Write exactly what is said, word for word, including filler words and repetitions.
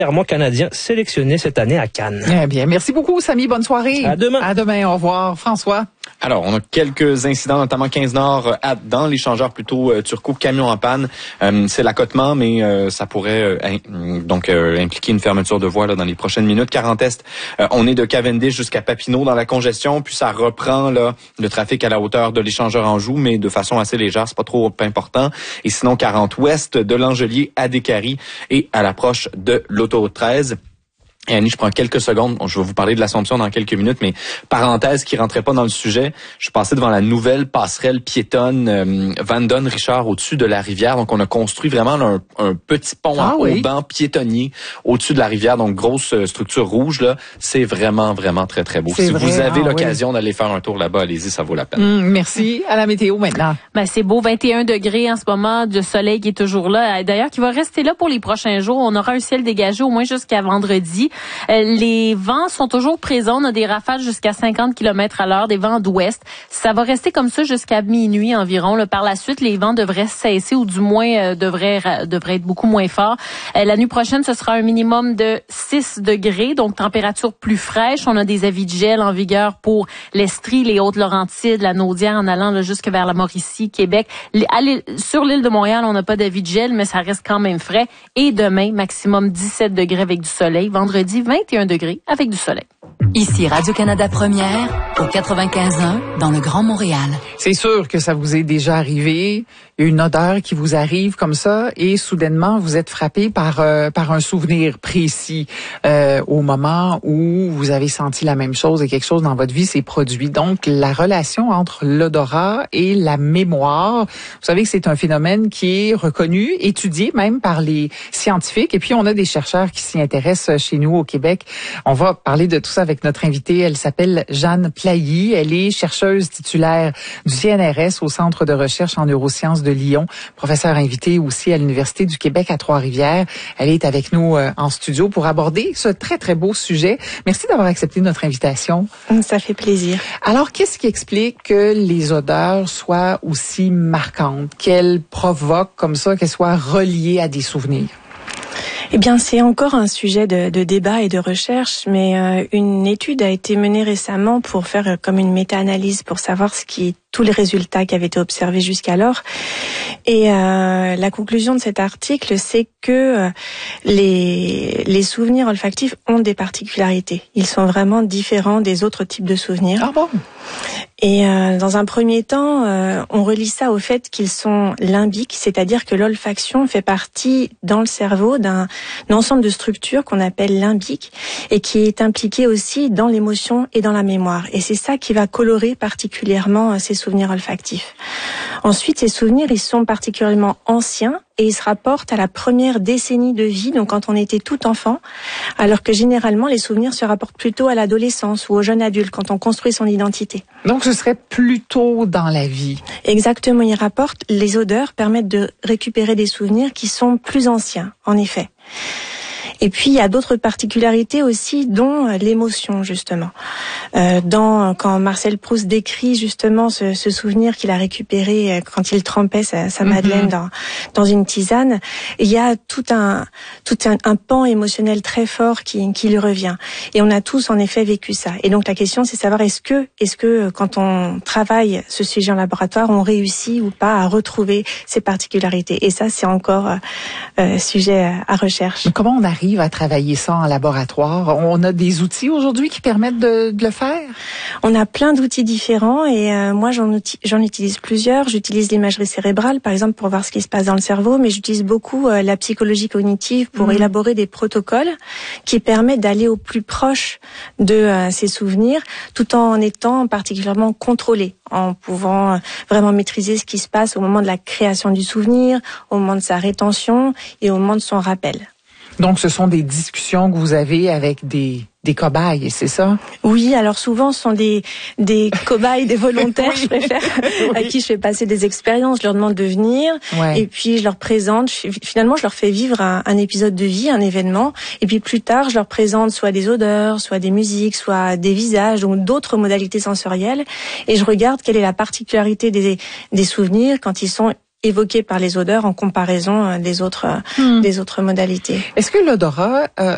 Clairement canadien sélectionné cette année à Cannes. Eh bien, merci beaucoup, Samy. Bonne soirée. À demain. À demain. Au revoir. François. Alors, on a quelques incidents, notamment quinze Nord, à, dans l'échangeur plutôt euh, Turcot, camion en panne. Euh, c'est l'accotement, mais euh, ça pourrait euh, in, donc euh, impliquer une fermeture de voie là, dans les prochaines minutes. quarante Est, euh, on est de Cavendish jusqu'à Papineau dans la congestion, puis ça reprend là le trafic à la hauteur de l'échangeur Anjou, mais de façon assez légère, c'est pas trop important. Et sinon, quarante Ouest, de l'Angelier à Décarie et à l'approche de l'autoroute treize. Et Annie, je prends quelques secondes. Bon, je vais vous parler de l'Assomption dans quelques minutes, mais parenthèse qui rentrait pas dans le sujet. Je suis passé devant la nouvelle passerelle piétonne euh, Van Don Richard au-dessus de la rivière. Donc, on a construit vraiment un, un petit pont ah, en oui. haut banc piétonnier au-dessus de la rivière. Donc, grosse euh, structure rouge là. C'est vraiment, vraiment très, très beau. C'est si vrai, vous avez ah, l'occasion oui. d'aller faire un tour là-bas, allez-y, ça vaut la peine. Mmh, merci. À la météo maintenant. Ben, c'est beau, vingt et un degrés en ce moment, le soleil qui est toujours là. D'ailleurs, qui va rester là pour les prochains jours. On aura un ciel dégagé au moins jusqu'à vendredi. Euh, les Les vents sont toujours présents. On a des rafales jusqu'à cinquante kilomètres à l'heure, des vents d'ouest. Ça va rester comme ça jusqu'à minuit environ. Là, par la suite, les vents devraient cesser ou du moins euh, devraient, devraient être beaucoup moins forts. Euh, la nuit prochaine, ce sera un minimum de six degrés, donc température plus fraîche. On a des avis de gel en vigueur pour l'Estrie, les Hautes-Laurentides, la Naudière en allant là, jusque vers la Mauricie, Québec. Les, à l'île, sur l'île de Montréal, on n'a pas d'avis de gel, mais ça reste quand même frais. Et demain, maximum dix-sept degrés avec du soleil. Vendredi, vingt et un degrés avec du soleil. Ici Radio-Canada Première, au quatre-vingt-quinze un, dans le Grand Montréal. C'est sûr que ça vous est déjà arrivé, une odeur qui vous arrive comme ça, et soudainement, vous êtes frappé par euh, par un souvenir précis euh, au moment où vous avez senti la même chose et quelque chose dans votre vie s'est produit. Donc, la relation entre l'odorat et la mémoire, vous savez que c'est un phénomène qui est reconnu, étudié même par les scientifiques, et puis on a des chercheurs qui s'y intéressent chez nous au Québec. On va parler de tout ça avec notre invitée. Elle s'appelle Jeanne Plailly. Elle est chercheuse titulaire du C N R S au Centre de recherche en neurosciences de Lyon, professeure invitée aussi à l'Université du Québec à Trois-Rivières. Elle est avec nous euh, en studio pour aborder ce très, très beau sujet. Merci d'avoir accepté notre invitation. Ça fait plaisir. Alors, qu'est-ce qui explique que les odeurs soient aussi marquantes, qu'elles provoquent comme ça, qu'elles soient reliées à des souvenirs? Eh bien, c'est encore un sujet de, de débat et de recherche, mais euh, une étude a été menée récemment pour faire euh, comme une méta-analyse pour savoir ce qui tous les résultats qui avaient été observés jusqu'alors. Et euh, la conclusion de cet article, c'est que euh, les, les souvenirs olfactifs ont des particularités. Ils sont vraiment différents des autres types de souvenirs. Ah bon? Et euh, dans un premier temps, euh, on relie ça au fait qu'ils sont limbiques, c'est-à-dire que l'olfaction fait partie dans le cerveau d'un, d'un ensemble de structures qu'on appelle limbiques et qui est impliqué aussi dans l'émotion et dans la mémoire. Et c'est ça qui va colorer particulièrement euh, ces souvenirs olfactifs. Ensuite, ces souvenirs, ils sont particulièrement anciens et ils se rapportent à la première décennie de vie, donc quand on était tout enfant, alors que généralement, les souvenirs se rapportent plutôt à l'adolescence ou au jeune adulte, quand on construit son identité. Donc, ce serait plutôt dans la vie. Exactement, ils rapportent, les odeurs permettent de récupérer des souvenirs qui sont plus anciens, en effet. Et puis, il y a d'autres particularités aussi, dont l'émotion, justement. Euh, dans, quand Marcel Proust décrit, justement, ce, ce souvenir qu'il a récupéré quand il trempait sa, sa madeleine mm-hmm. dans, dans une tisane, il y a tout un, tout un, un pan émotionnel très fort qui, qui lui revient. Et on a tous, en effet, vécu ça. Et donc, la question, c'est de savoir, est-ce que, est-ce que, quand on travaille ce sujet en laboratoire, on réussit ou pas à retrouver ces particularités? Et ça, c'est encore euh, sujet à recherche. Mais comment on arrive à travailler ça en laboratoire? On a des outils aujourd'hui qui permettent de, de le faire? On a plein d'outils différents et euh, moi j'en, outil, j'en utilise plusieurs. J'utilise l'imagerie cérébrale par exemple pour voir ce qui se passe dans le cerveau, mais j'utilise beaucoup euh, la psychologie cognitive pour mmh. élaborer des protocoles qui permettent d'aller au plus proche de euh, ces souvenirs tout en étant particulièrement contrôlé, en pouvant euh, vraiment maîtriser ce qui se passe au moment de la création du souvenir, au moment de sa rétention et au moment de son rappel. Donc, ce sont des discussions que vous avez avec des, des cobayes, c'est ça? Oui, alors souvent, ce sont des, des cobayes, des volontaires, oui. je préfère, oui. à qui je fais passer des expériences. Je leur demande de venir, ouais. et puis je leur présente, je, finalement, je leur fais vivre un, un épisode de vie, un événement, et puis plus tard, je leur présente soit des odeurs, soit des musiques, soit des visages, ou d'autres modalités sensorielles, et je regarde quelle est la particularité des, des souvenirs quand ils sont évoqués par les odeurs en comparaison des autres, hmm. des autres modalités. Est-ce que l'odorat euh,